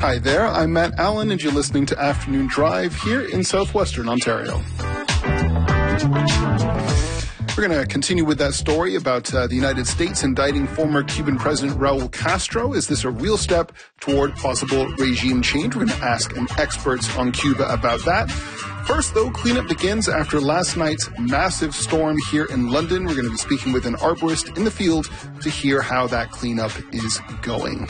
Hi there, I'm Matt Allen, and you're listening to Afternoon Drive here in southwestern Ontario. We're going to continue with that story about the United States indicting former Cuban President Raul Castro. Is this a real step toward possible regime change? We're going to ask experts on Cuba about that. First, though, cleanup begins after last night's massive storm here in London. We're going to be speaking with an arborist in the field to hear how that cleanup is going.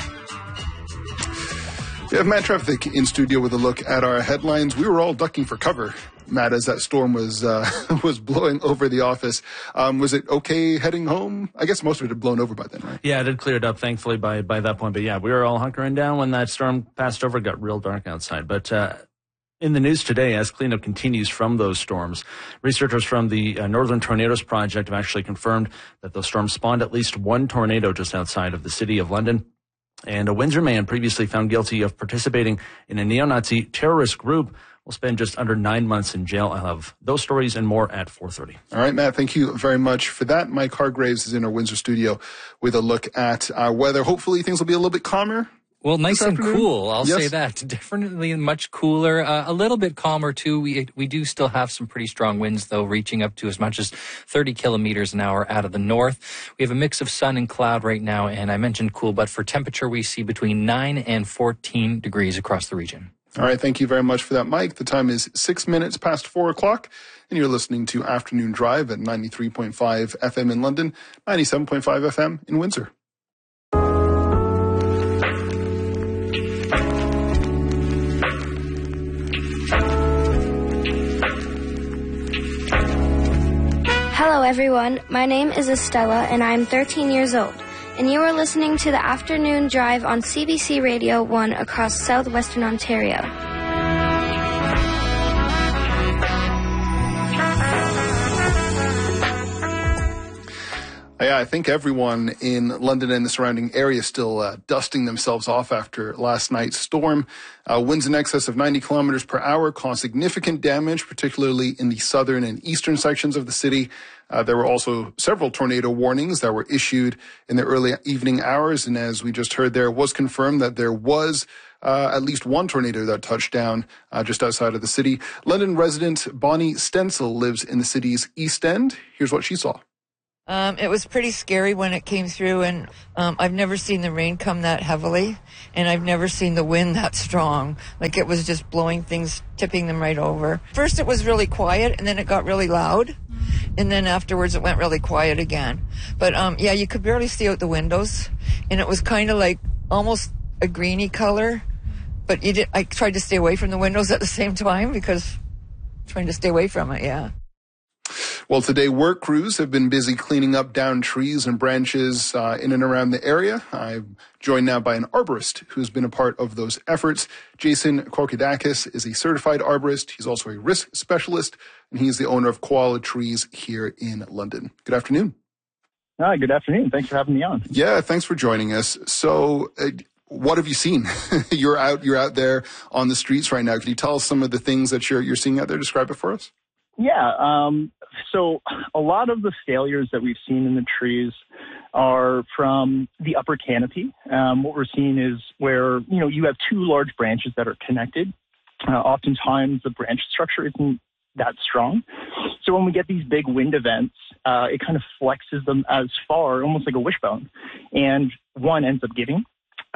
We have Matt Treffick in studio with a look at our headlines. We were all ducking for cover, Matt, as that storm was blowing over the office. Was it okay heading home? I guess most of it had blown over by then, right? Yeah, it had cleared up, thankfully, by that point. But yeah, we were all hunkering down when that storm passed over. It got real dark outside. But in the news today, as cleanup continues from those storms, researchers from the Northern Tornadoes Project have actually confirmed that those storms spawned at least one tornado just outside of the city of London. And a Windsor man previously found guilty of participating in a neo-Nazi terrorist group will spend just under 9 months in jail. I'll have those stories and more at 4:30. All right, Matt, thank you very much for that. Mike Hargraves is in our Windsor studio with a look at our weather. Hopefully things will be a little bit calmer. Well, nice and cool, I'll say that. Definitely much cooler, a little bit calmer too. We do still have some pretty strong winds though, reaching up to as much as 30 kilometers an hour out of the north. We have a mix of sun and cloud right now, and I mentioned cool, but for temperature we see between 9 and 14 degrees across the region. All right, thank you very much for that, Mike. The time is 6 minutes past 4 o'clock, and you're listening to Afternoon Drive at 93.5 FM in London, 97.5 FM in Windsor. Hello everyone, my name is Estella and I'm 13 years old, and you are listening to the Afternoon Drive on CBC Radio 1 across southwestern Ontario. Yeah, I think everyone in London and the surrounding area is still dusting themselves off after last night's storm. Winds in excess of 90 kilometers per hour caused significant damage, particularly in the southern and eastern sections of the city. There were also several tornado warnings that were issued in the early evening hours. And as we just heard, there was confirmed that there was at least one tornado that touched down just outside of the city. London resident Bonnie Stencil lives in the city's East End. Here's what she saw. It was pretty scary when it came through, and I've never seen the rain come that heavily, and I've never seen the wind that strong. Like, it was just blowing things, tipping them right over. First it was really quiet, and then it got really loud, and then afterwards it went really quiet again. But yeah, you could barely see out the windows, and it was kind of like almost a greeny color, but I tried to stay away from the windows at the same time because trying to stay away from it, yeah. Well, today work crews have been busy cleaning up downed trees and branches in and around the area. I'm joined now by an arborist who's been a part of those efforts. Jason Korkidakis is a certified arborist. He's also a risk specialist, and he's the owner of Koala Trees here in London. Good afternoon. Hi, good afternoon. Thanks for having me on. Yeah, thanks for joining us. So, what have you seen? You're out there on the streets right now. Can you tell us some of the things that you're seeing out there? Describe it for us. Yeah, so a lot of the failures that we've seen in the trees are from the upper canopy. What we're seeing is where, you have two large branches that are connected. Oftentimes the branch structure isn't that strong. So when we get these big wind events, it kind of flexes them as far, almost like a wishbone, and one ends up giving.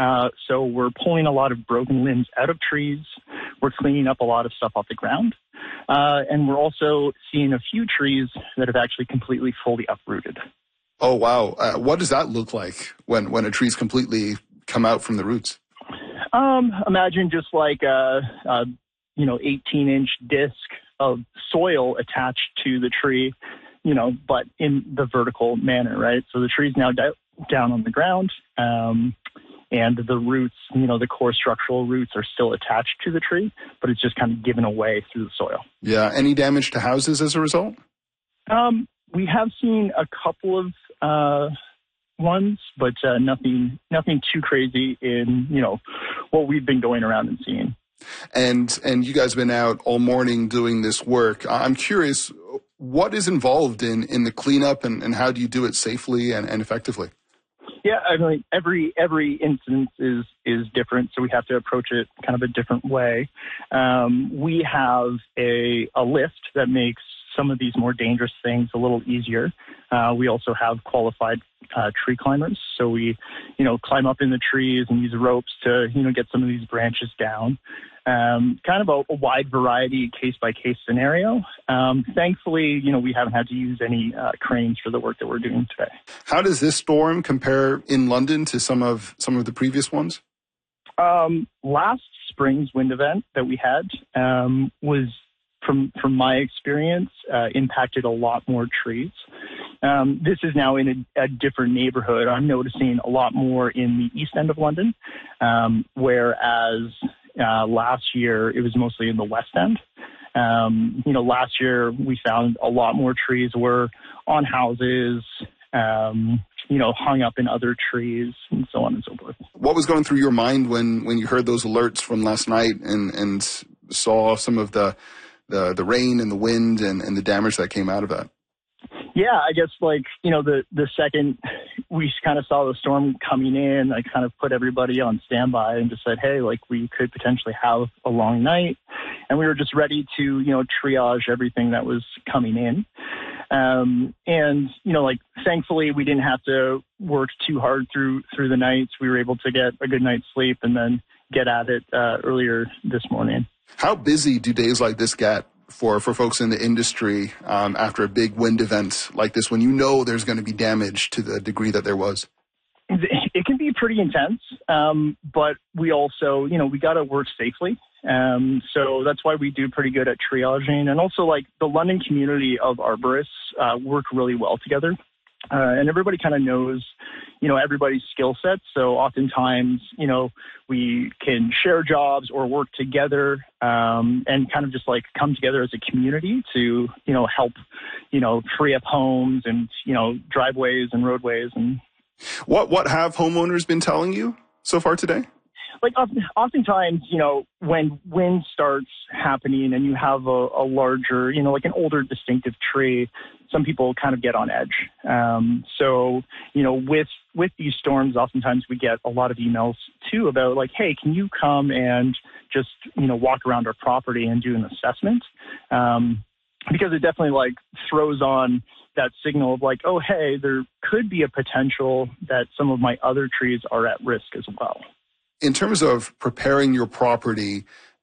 So we're pulling a lot of broken limbs out of trees. We're cleaning up a lot of stuff off the ground. And we're also seeing a few trees that have actually completely fully uprooted. Oh, wow. What does that look like when a tree's completely come out from the roots? Imagine just like a 18-inch disc of soil attached to the tree, but in the vertical manner, right? So the tree's now down on the ground. And the roots, the core structural roots are still attached to the tree, but it's just kind of given away through the soil. Yeah. Any damage to houses as a result? We have seen a couple of ones, but nothing too crazy in, what we've been going around and seeing. And you guys have been out all morning doing this work. I'm curious, what is involved in the cleanup and how do you do it safely and effectively? Yeah, I mean, every instance is different. So we have to approach it kind of a different way. We have a lift that makes some of these more dangerous things a little easier. We also have qualified tree climbers. So we, climb up in the trees and use ropes to, get some of these branches down. Kind of a wide variety case-by-case scenario. Thankfully, we haven't had to use any cranes for the work that we're doing today. How does this storm compare in London to some of the previous ones? Last spring's wind event that we had was, from my experience, impacted a lot more trees. This is now in a different neighborhood. I'm noticing a lot more in the east end of London, whereas last year it was mostly in the west end. Last year we found a lot more trees were on houses, hung up in other trees, and so on and so forth. What was going through your mind when you heard those alerts from last night and saw some of the rain and the wind and the damage that came out of that? Yeah, I guess the second we kind of saw the storm coming in, I kind of put everybody on standby and just said, hey, we could potentially have a long night. And we were just ready to, triage everything that was coming in. Thankfully we didn't have to work too hard through the nights. We were able to get a good night's sleep and then get at it earlier this morning. How busy do days like this get for folks in the industry after a big wind event like this, when there's going to be damage to the degree that there was? It can be pretty intense, but we also, we got to work safely. So that's why we do pretty good at triaging. And also, the London community of arborists work really well together. And everybody kind of knows, everybody's skill sets. So oftentimes, we can share jobs or work together and kind of just come together as a community to, help, free up homes and, driveways and roadways. And what have homeowners been telling you so far today? Oftentimes, when wind starts happening and you have a larger, an older distinctive tree, some people kind of get on edge. So, with these storms, oftentimes we get a lot of emails too about hey, can you come and just, walk around our property and do an assessment? Because it definitely throws on that signal of oh, hey, there could be a potential that some of my other trees are at risk as well. In terms of preparing your property